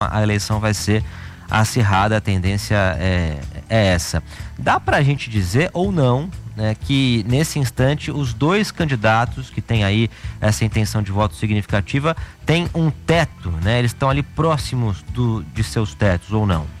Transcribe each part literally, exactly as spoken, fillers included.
a eleição vai ser acirrada, a tendência é, é essa. Dá para a gente dizer ou não, né, que nesse instante os dois candidatos que têm aí essa intenção de voto significativa têm um teto, né? Eles estão ali próximos do, de seus tetos ou não?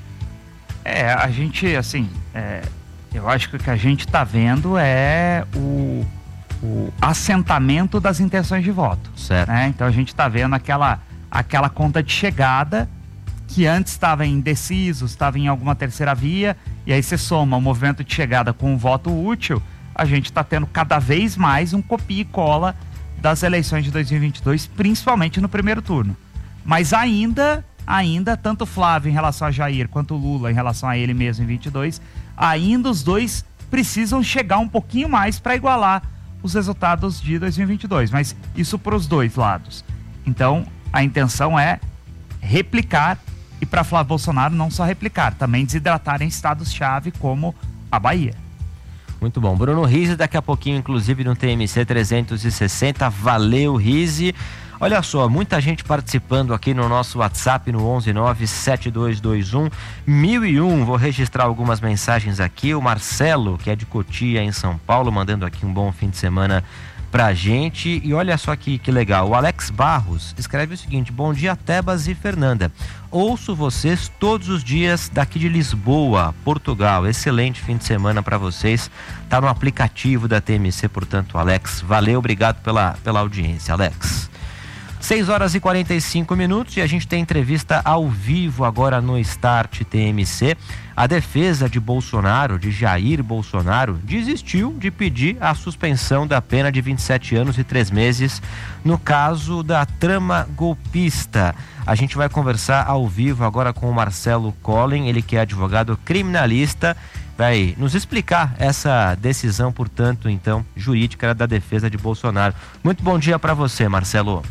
É, a gente, assim, é, eu acho que o que a gente está vendo é o, o assentamento das intenções de voto. Certo. Né? Então a gente está vendo aquela, aquela conta de chegada que antes estava indeciso, estava em alguma terceira via, e aí você soma o movimento de chegada com o voto útil, a gente está tendo cada vez mais um copia e cola das eleições de dois mil e vinte e dois, principalmente no primeiro turno. Mas ainda, ainda, tanto o Flávio em relação a Jair, quanto o Lula em relação a ele mesmo em vinte e dois, ainda os dois precisam chegar um pouquinho mais para igualar os resultados de dois mil e vinte e dois, mas isso para os dois lados. Então, a intenção é replicar. E para Flávio Bolsonaro não só replicar, também desidratar em estados-chave como a Bahia. Muito bom. Bruno Rizzi, daqui a pouquinho, inclusive, no T M C trezentos e sessenta. Valeu, Rizzi. Olha só, muita gente participando aqui no nosso WhatsApp no onze nove sete dois dois um mil e um. Vou registrar algumas mensagens aqui. O Marcelo, que é de Cotia, em São Paulo, mandando aqui um bom fim de semana pra gente. E olha só que, que legal, o Alex Barros escreve o seguinte: bom dia, Tebas e Fernanda, ouço vocês todos os dias daqui de Lisboa, Portugal. Excelente fim de semana para vocês, tá no aplicativo da T M C, portanto, Alex, valeu, obrigado pela, pela audiência, Alex. seis horas e quarenta e cinco minutos e a gente tem entrevista ao vivo agora no Start T M C. A defesa de Bolsonaro, de Jair Bolsonaro, desistiu de pedir a suspensão da pena de vinte e sete anos e três meses no caso da trama golpista. A gente vai conversar ao vivo agora com o Marcelo Collin, ele que é advogado criminalista, vai nos explicar essa decisão, portanto, então, jurídica da defesa de Bolsonaro. Muito bom dia para você, Marcelo.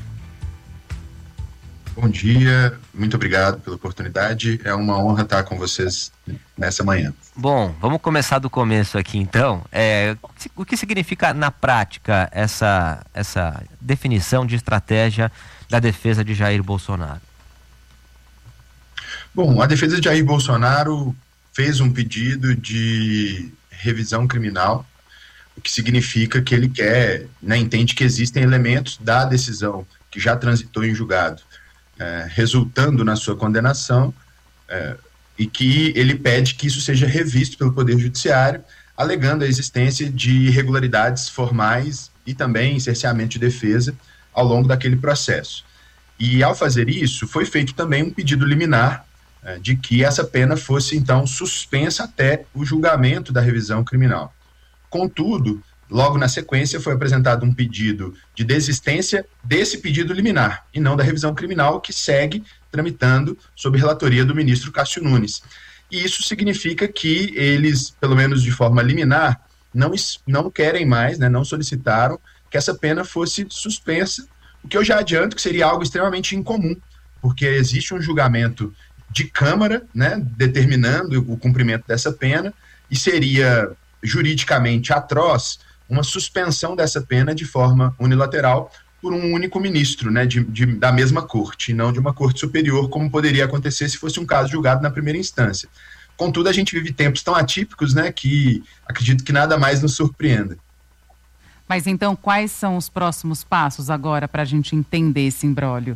Bom dia, muito obrigado pela oportunidade, é uma honra estar com vocês nessa manhã. Bom, vamos começar do começo aqui então. É, o que significa na prática essa, essa definição de estratégia da defesa de Jair Bolsonaro? Bom, a defesa de Jair Bolsonaro fez um pedido de revisão criminal, o que significa que ele quer, né, entende que existem elementos da decisão que já transitou em julgado, É, resultando na sua condenação, é, e que ele pede que isso seja revisto pelo Poder Judiciário, alegando a existência de irregularidades formais e também cerceamento de defesa ao longo daquele processo. E ao fazer isso, foi feito também um pedido liminar é, de que essa pena fosse então suspensa até o julgamento da revisão criminal. Contudo, logo na sequência foi apresentado um pedido de desistência desse pedido liminar e não da revisão criminal, que segue tramitando sob relatoria do ministro Cássio Nunes. E isso significa que eles, pelo menos de forma liminar, não, não querem mais, né, não solicitaram que essa pena fosse suspensa, o que eu já adianto que seria algo extremamente incomum, porque existe um julgamento de Câmara, né, determinando o cumprimento dessa pena, e seria juridicamente atroz uma suspensão dessa pena de forma unilateral por um único ministro, né, de, de, da mesma corte, e não de uma corte superior, como poderia acontecer se fosse um caso julgado na primeira instância. Contudo, a gente vive tempos tão atípicos, né, que acredito que nada mais nos surpreenda. Mas então, quais são os próximos passos agora para a gente entender esse imbróglio?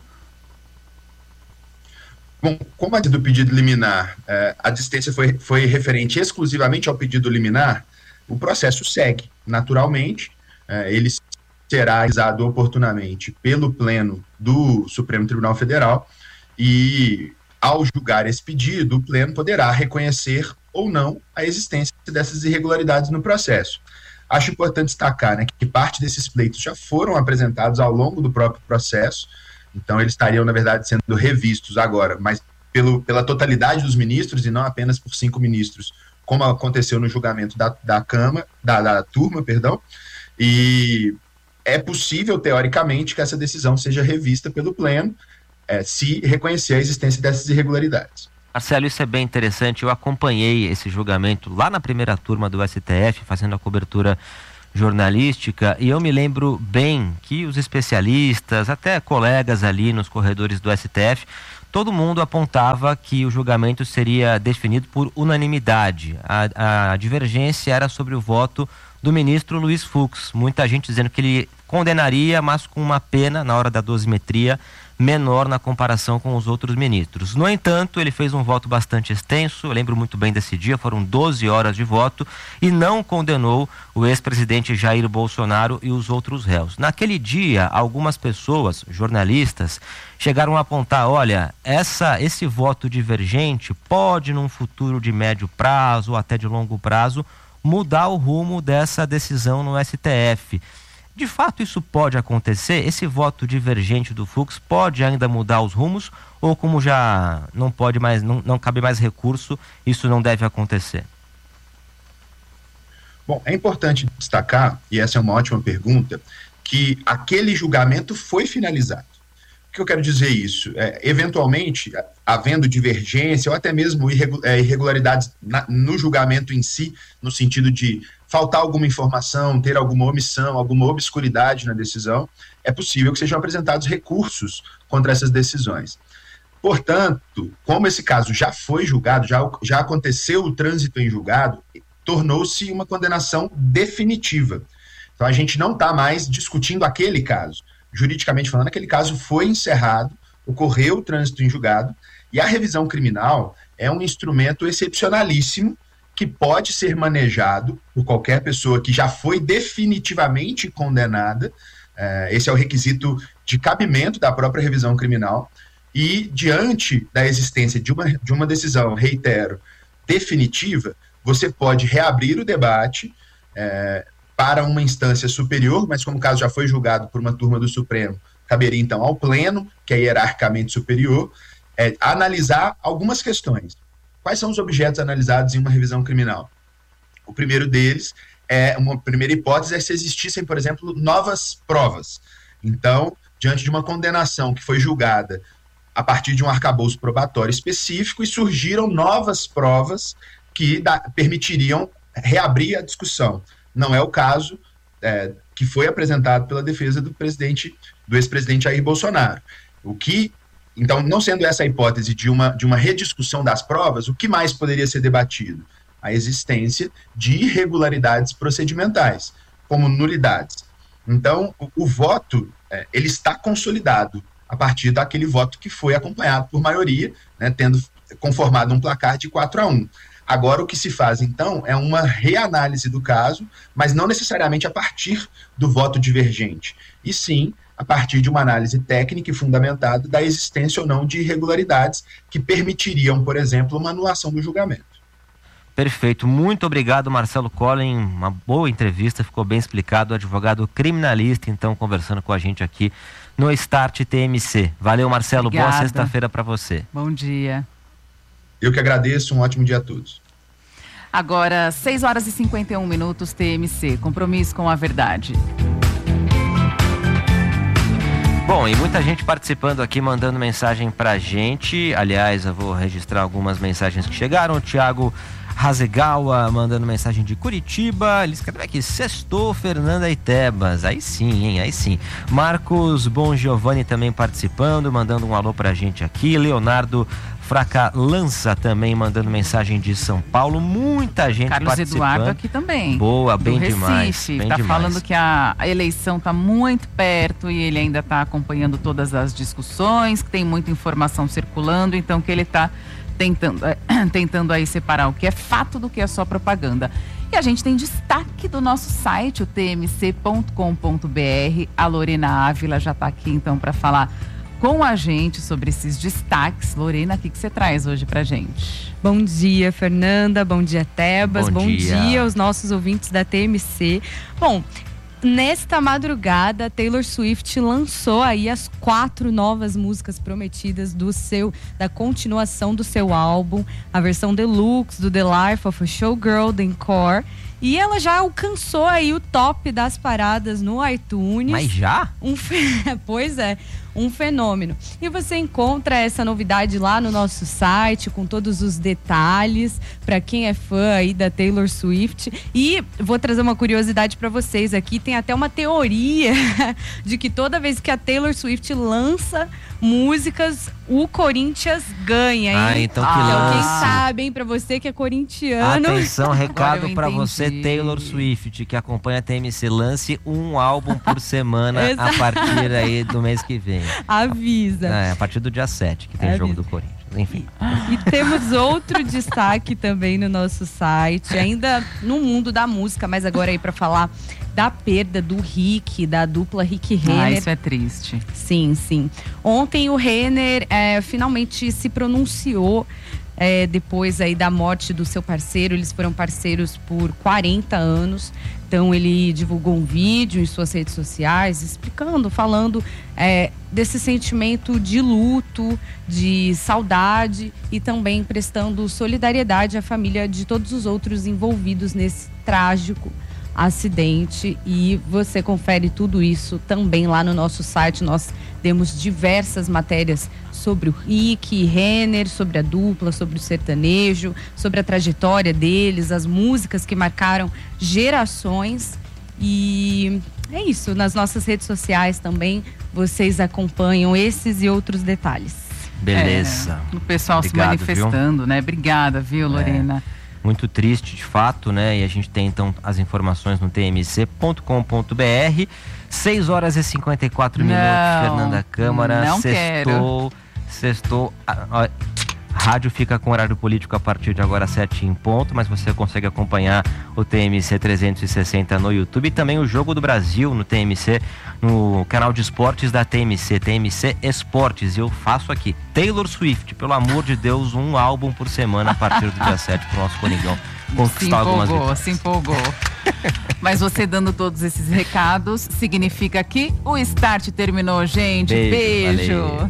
Bom, como a do pedido liminar, eh, a desistência foi, foi referente exclusivamente ao pedido liminar, o processo segue naturalmente, eh, ele será realizado oportunamente pelo Pleno do Supremo Tribunal Federal e, ao julgar esse pedido, o Pleno poderá reconhecer ou não a existência dessas irregularidades no processo. Acho importante destacar, né, que parte desses pleitos já foram apresentados ao longo do próprio processo, então eles estariam, na verdade, sendo revistos agora, mas pelo, pela totalidade dos ministros e não apenas por cinco ministros, como aconteceu no julgamento da, da Câmara, da, da turma, perdão, e é possível, teoricamente, que essa decisão seja revista pelo Pleno, é, se reconhecer a existência dessas irregularidades. Marcelo, isso é bem interessante, eu acompanhei esse julgamento lá na primeira turma do S T F, fazendo a cobertura jornalística, e eu me lembro bem que os especialistas, até colegas ali nos corredores do S T F, todo mundo apontava que o julgamento seria definido por unanimidade. A, a divergência era sobre o voto do ministro Luiz Fux. Muita gente dizendo que ele condenaria, mas com uma pena, na hora da dosimetria, menor na comparação com os outros ministros. No entanto, ele fez um voto bastante extenso, eu lembro muito bem desse dia, foram doze horas de voto, e não condenou o ex-presidente Jair Bolsonaro e os outros réus. Naquele dia, algumas pessoas, jornalistas, chegaram a apontar, olha, essa, esse voto divergente pode, num futuro de médio prazo ou até de longo prazo, mudar o rumo dessa decisão no S T F. De fato, isso pode acontecer? Esse voto divergente do Fux pode ainda mudar os rumos? Ou como já não pode mais, não, não cabe mais recurso, isso não deve acontecer? Bom, é importante destacar, e essa é uma ótima pergunta, que aquele julgamento foi finalizado. O que eu quero dizer isso? É, eventualmente, havendo divergência ou até mesmo irregularidades na, no julgamento em si, no sentido de faltar alguma informação, ter alguma omissão, alguma obscuridade na decisão, é possível que sejam apresentados recursos contra essas decisões. Portanto, como esse caso já foi julgado, já, já aconteceu o trânsito em julgado, tornou-se uma condenação definitiva. Então, a gente não está mais discutindo aquele caso. Juridicamente falando, aquele caso foi encerrado, ocorreu o trânsito em julgado, e a revisão criminal é um instrumento excepcionalíssimo que pode ser manejado por qualquer pessoa que já foi definitivamente condenada. Esse é o requisito de cabimento da própria revisão criminal, e diante da existência de uma, de uma decisão, reitero, definitiva, você pode reabrir o debate é, para uma instância superior, mas como o caso já foi julgado por uma turma do Supremo, caberia então ao pleno, que é hierarquicamente superior, é, analisar algumas questões. Quais são os objetos analisados em uma revisão criminal? O primeiro deles, é uma primeira hipótese, é se existissem, por exemplo, novas provas. Então, diante de uma condenação que foi julgada a partir de um arcabouço probatório específico e surgiram novas provas que da, permitiriam reabrir a discussão. Não é o caso é, que foi apresentado pela defesa do presidente, do ex-presidente Jair Bolsonaro. O que, então, não sendo essa a hipótese de uma, de uma rediscussão das provas, o que mais poderia ser debatido? A existência de irregularidades procedimentais, como nulidades. Então, o, o voto, é, ele está consolidado a partir daquele voto que foi acompanhado por maioria, né, tendo conformado um placar de quatro a um. Agora, o que se faz, então, é uma reanálise do caso, mas não necessariamente a partir do voto divergente, e sim a partir de uma análise técnica e fundamentada da existência ou não de irregularidades que permitiriam, por exemplo, uma anulação do julgamento. Perfeito, muito obrigado, Marcelo Collen, uma boa entrevista, ficou bem explicado, advogado criminalista, então, conversando com a gente aqui no Start T M C. Valeu, Marcelo, Obrigada. Boa sexta-feira para você. Bom dia. Eu que agradeço, um ótimo dia a todos. Agora, seis horas e cinquenta e um minutos, T M C, compromisso com a verdade. Bom, e muita gente participando aqui, mandando mensagem pra gente. Aliás, eu vou registrar algumas mensagens que chegaram. O Thiago Hasegawa mandando mensagem de Curitiba. Ele escreve aqui: sextou, Fernanda e Tebas. Aí sim, hein? Aí sim. Marcos Bon Giovanni também participando, mandando um alô pra gente aqui. Leonardo Fraca Lança também mandando mensagem de São Paulo. Muita gente Carlos participando. Eduardo aqui também. Boa, bem do demais. Recife, Bem tá demais. falando que a, a eleição tá muito perto e ele ainda tá acompanhando todas as discussões, que tem muita informação circulando, então que ele tá tentando, é, tentando aí separar o que é fato do que é só propaganda. E a gente tem destaque do nosso site, o t m c ponto com ponto b r. A Lorena Ávila já tá aqui então para falar com a gente sobre esses destaques. Lorena, o que, que você traz hoje pra gente? Bom dia, Fernanda. Bom dia, Tebas. Bom Bom, dia. dia aos nossos ouvintes da T M C. Bom, nesta madrugada, Taylor Swift lançou aí as quatro novas músicas prometidas do seu, da continuação do seu álbum, a versão deluxe do The Life of a Showgirl, The Encore, E ela já alcançou aí o top das paradas no iTunes. Mas já? Um fe... Pois é, um fenômeno. E você encontra essa novidade lá no nosso site, com todos os detalhes, para quem é fã aí da Taylor Swift. E vou trazer uma curiosidade para vocês aqui, tem até uma teoria de que toda vez que a Taylor Swift lança músicas, o Corinthians ganha, hein? Ah, então que Então, lance. quem sabe, hein, pra você que é corintiano. Atenção, recado Agora eu pra entendi. você, Taylor Swift, que acompanha a T M C, lance um álbum por semana a Exato. partir aí do mês que vem. Avisa. É, a partir do dia sete, que tem Avisa. jogo do Corinthians. Enfim. E temos outro destaque também no nosso site, ainda no mundo da música, mas agora aí pra falar da perda do Rick, da dupla Rick Ah, Renner. isso é triste. Sim, sim. Ontem o Renner é, finalmente se pronunciou é, depois aí da morte do seu parceiro. Eles foram parceiros por quarenta anos. Então ele divulgou um vídeo em suas redes sociais explicando, falando é, desse sentimento de luto, de saudade e também prestando solidariedade à família de todos os outros envolvidos nesse trágico acidente. E você confere tudo isso também lá no nosso site. Nós temos diversas matérias sobre o Rick Renner, sobre a dupla, sobre o sertanejo, sobre a trajetória deles, as músicas que marcaram gerações. E é isso, nas nossas redes sociais também vocês acompanham esses e outros detalhes. Beleza. É, o pessoal Obrigado, se manifestando, né? Obrigada, viu, Lorena? Muito triste, de fato, né? E a gente tem, então, as informações no t m c ponto com ponto b r. seis horas e cinquenta e quatro minutos, Não, Fernanda Câmara. não Sextou, sextou. Ah, ó, rádio fica com horário político a partir de agora, sete em ponto, mas você consegue acompanhar o T M C trezentos e sessenta no YouTube e também o Jogo do Brasil no T M C, no canal de esportes da T M C, T M C Esportes. E eu faço aqui, Taylor Swift, pelo amor de Deus, um álbum por semana a partir do dia sete pro nosso Coringão Se conquistar algumas empolgou, vitórias. se empolgou. Mas você dando todos esses recados, significa que o Start terminou, gente. Beijo, Beijo. valeu.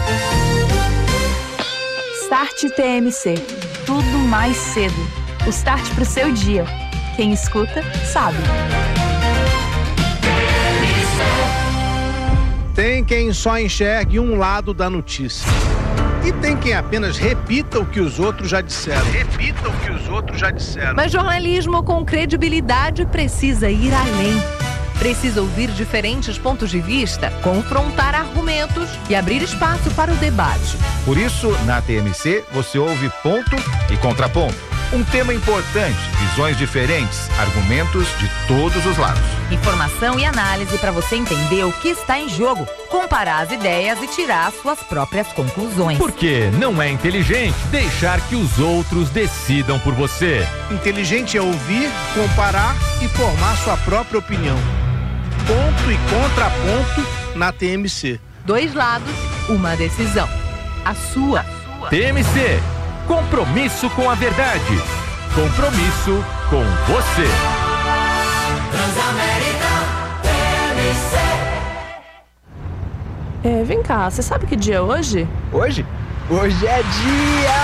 Start T M C. Tudo mais cedo. O start pro seu dia. Quem escuta, sabe. Tem quem só enxergue um lado da notícia. E tem quem apenas repita o que os outros já disseram. Repita o que os outros já disseram. Mas jornalismo com credibilidade precisa ir além. Precisa ouvir diferentes pontos de vista, confrontar argumentos e abrir espaço para o debate. Por isso, na T M C, você ouve ponto e contraponto. Um tema importante, visões diferentes, argumentos de todos os lados. Informação e análise para você entender o que está em jogo, comparar as ideias e tirar suas próprias conclusões. Porque não é inteligente deixar que os outros decidam por você. Inteligente é ouvir, comparar e formar sua própria opinião. Ponto e contraponto na T M C. Dois lados, uma decisão. A sua. T M C, compromisso com a verdade. Compromisso com você. É, vem cá, você sabe que dia é hoje? Hoje? Hoje é dia